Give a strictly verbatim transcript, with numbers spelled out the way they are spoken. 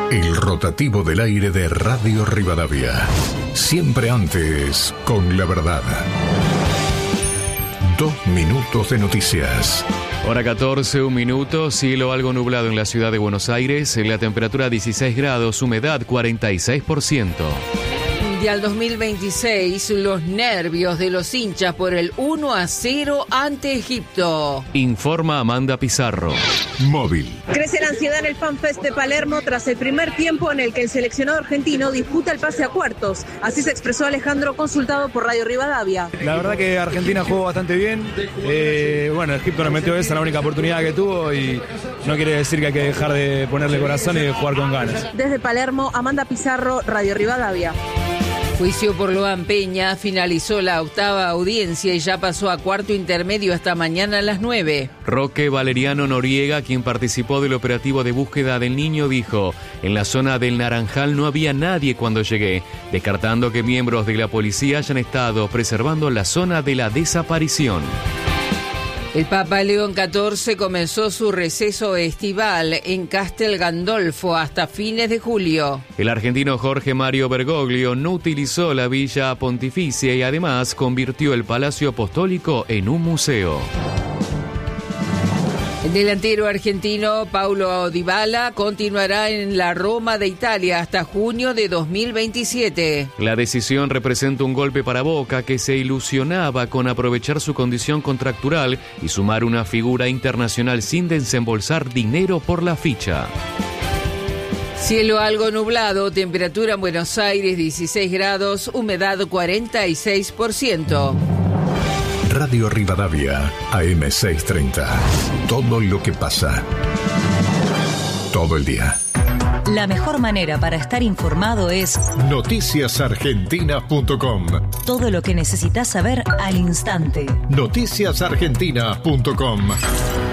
El rotativo del aire de Radio Rivadavia. Siempre antes, con la verdad. Dos minutos de noticias. Hora catorce, un minuto, cielo algo nublado en la ciudad de Buenos Aires, la temperatura dieciséis grados, humedad cuarenta y seis por ciento. Mundial dos mil veintiséis, los nervios de los hinchas por el uno a cero ante Egipto. Informa Amanda Pizarro. Móvil. Crece la ansiedad en el FanFest de Palermo tras el primer tiempo en el que el seleccionado argentino disputa el pase a cuartos. Así se expresó Alejandro, consultado por Radio Rivadavia. La verdad que Argentina jugó bastante bien. Eh, bueno, Egipto nos metió esa, la única oportunidad que tuvo, y no quiere decir que hay que dejar de ponerle corazón y de jugar con ganas. Desde Palermo, Amanda Pizarro, Radio Rivadavia. Juicio por Loan Peña finalizó la octava audiencia y ya pasó a cuarto intermedio hasta mañana a las nueve. Roque Valeriano Noriega, quien participó del operativo de búsqueda del niño, dijo: en la zona del Naranjal no había nadie cuando llegué, descartando que miembros de la policía hayan estado preservando la zona de la desaparición. El Papa León catorce comenzó su receso estival en Castel Gandolfo hasta fines de julio. El argentino Jorge Mario Bergoglio no utilizó la Villa Pontificia y además convirtió el Palacio Apostólico en un museo. El delantero argentino Paulo Dybala continuará en la Roma de Italia hasta junio de dos mil veintisiete. La decisión representa un golpe para Boca, que se ilusionaba con aprovechar su condición contractural y sumar una figura internacional sin desembolsar dinero por la ficha. Cielo algo nublado, temperatura en Buenos Aires dieciséis grados, humedad cuarenta y seis por ciento. Radio Rivadavia, A M seiscientos treinta. Todo lo que pasa. Todo el día. La mejor manera para estar informado es noticias argentinas punto com. Todo lo que necesitas saber al instante. noticias argentinas punto com.